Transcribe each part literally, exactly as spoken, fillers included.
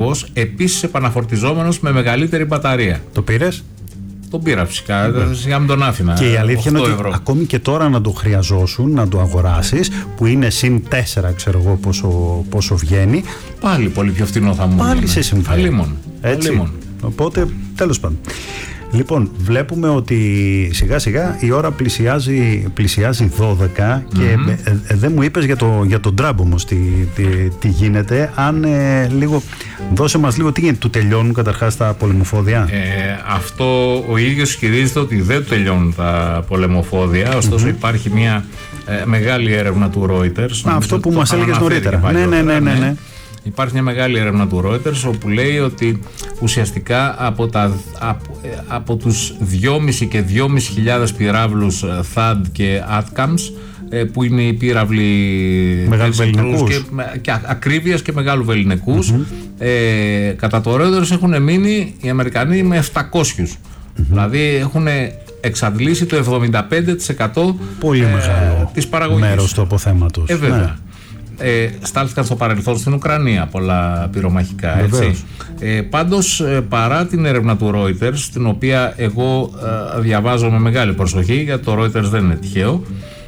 παραγωγός, επίσης επαναφορτιζόμενος με μεγαλύτερη μπαταρία. Το πήρες? Τον πήρα φυσικά, σιγά μην τον άφηνα. Και η αλήθεια είναι ότι ευρώ. Ακόμη και τώρα να το χρειαζόσουν, να το αγοράσεις, που είναι συν τέσσερα, ξέρω εγώ πόσο, πόσο βγαίνει. Πάλι πολύ πιο φθηνό θα μου Πάλι είναι. σε συμφέρει. Αλίμον. Έτσι. Αλίμον. Οπότε, τέλος πάντων. Λοιπόν, βλέπουμε ότι σιγά σιγά η ώρα πλησιάζει, πλησιάζει δώδεκα και Mm-hmm. ε, ε, δεν μου είπες για το, για τον Τραμπ όμως τι, τι, τι γίνεται. Αν ε, λίγο, δώσε μας λίγο τι γίνεται, του τελειώνουν καταρχάς τα πολεμοφόδια? Ε, αυτό ο ίδιος ισχυρίζεται ότι δεν τελειώνουν τα πολεμοφόδια, ωστόσο mm-hmm. υπάρχει μια ε, μεγάλη έρευνα του Reuters. Α, αυτό που μας έλεγες νωρίτερα. Ναι, ναι, ναι, ναι, ναι. Υπάρχει μια μεγάλη έρευνα του Reuters όπου λέει ότι ουσιαστικά από, τα, από, από τους δυόμισι και δυόμισι χιλιάδες πυράβλους θαντ και άτκαμς, που είναι οι πύραυλοι μεγάλου βεληνικούς και, και ακρίβειας και μεγάλου βεληνικούς, mm-hmm. ε, κατά το Reuters έχουν μείνει οι Αμερικανοί με επτακόσιους. Mm-hmm. Δηλαδή έχουν εξαντλήσει το εβδομήντα πέντε τοις εκατό πολύ ε, μεγάλο της παραγωγής. Μέρος του αποθέματος. Ε, βέβαια. Ναι. Ε, στάλθηκαν στο παρελθόν στην Ουκρανία πολλά πυρομαχικά, έτσι. Ε, πάντως ε, παρά την έρευνα του Reuters, την οποία εγώ ε, διαβάζω με μεγάλη προσοχή, γιατί το Reuters δεν είναι τυχαίο,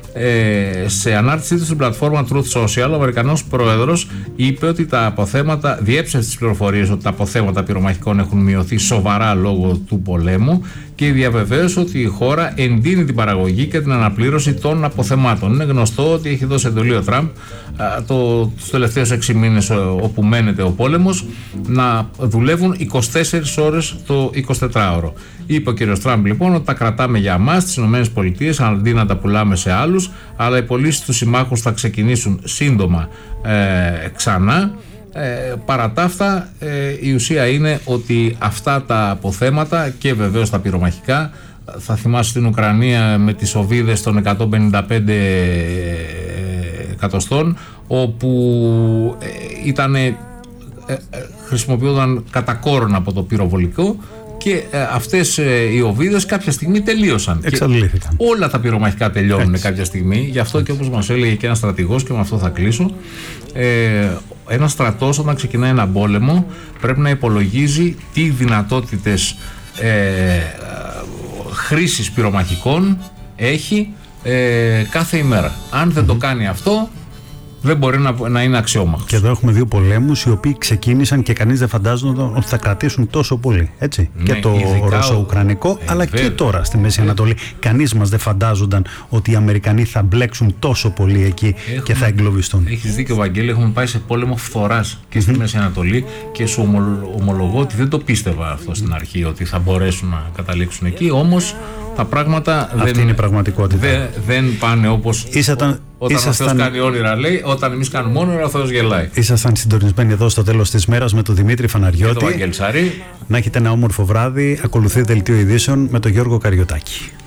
ε, σε ανάρτησή του στην πλατφόρμα Truth Social, ο Αμερικανός πρόεδρος είπε ότι τα αποθέματα, διέψευσε τις πληροφορίες ότι τα αποθέματα πυρομαχικών έχουν μειωθεί σοβαρά λόγω του πολέμου και διαβεβαίωσε ότι η χώρα εντείνει την παραγωγή και την αναπλήρωση των αποθεμάτων. Είναι γνωστό ότι έχει δώσει εντολή ο Τραμπ το, τους τελευταίους έξι μήνες όπου μένεται ο πόλεμος να δουλεύουν είκοσι τέσσερις ώρες το εικοσιτετράωρο. Είπε ο κ. Τραμπ λοιπόν ότι τα κρατάμε για εμάς στις ΗΠΑ αντί να τα πουλάμε σε άλλους, αλλά οι πωλήσεις του συμμάχους θα ξεκινήσουν σύντομα ε, ξανά. Ε, παρά τα αυτά, ε, η ουσία είναι ότι αυτά τα αποθέματα και βεβαίως τα πυρομαχικά, θα θυμάσαι στην Ουκρανία με τις οβίδες των εκατόν πενήντα πέντε εκατοστών, όπου ε, ήταν, ε, ε, χρησιμοποιούνταν κατά κόρον από το πυροβολικό, και ε, αυτές ε, οι οβίδες κάποια στιγμή τελείωσαν. Εξαντλήθηκαν. Όλα τα πυρομαχικά τελειώνουν Έτσι. κάποια στιγμή. Γι' αυτό και όπως μας έλεγε και ένας στρατηγός, και με αυτό θα κλείσω, ε, ένας στρατός όταν ξεκινάει ένα πόλεμο πρέπει να υπολογίζει τι δυνατότητες ε, χρήσης πυρομαχικών έχει ε, κάθε ημέρα. Αν δεν mm-hmm. το κάνει αυτό, δεν μπορεί να, να είναι αξιόμαχος. Και εδώ έχουμε δύο πολέμους οι οποίοι ξεκίνησαν και κανείς δεν φαντάζονταν ότι θα κρατήσουν τόσο πολύ. Έτσι. Ναι, και το Ρωσο-Ουκρανικό, ε, αλλά βέβαια. Και τώρα στη Μέση Ανατολή. Κανείς μας δεν φαντάζονταν ότι οι Αμερικανοί θα μπλέξουν τόσο πολύ εκεί έχουμε, και θα εγκλωβιστούν. Έχεις δίκιο, Βαγγέλη, έχουμε πάει σε πόλεμο φθοράς και στη mm-hmm. Μέση Ανατολή, και σου ομολογώ ότι δεν το πίστευα αυτό στην αρχή, ότι θα μπορέσουν να καταλήξουν εκεί. Όμως τα πράγματα αυτή δεν είναι η πραγματικότητα. Δεν, δεν πάνε όπως. Ήσασταν, όταν ήσασταν, ο Θεός κάνει όνειρα, λέει, όταν εμείς κάνουμε όνειρα, ο Θεός γελάει. Ήσασταν συντονισμένοι εδώ στο τέλος της μέρας με τον Δημήτρη Φαναριώτη. Και τον Βαγγέλη Σαρή. Να έχετε ένα όμορφο βράδυ. Ακολουθεί δελτίο ειδήσεων με τον Γιώργο Καριωτάκη.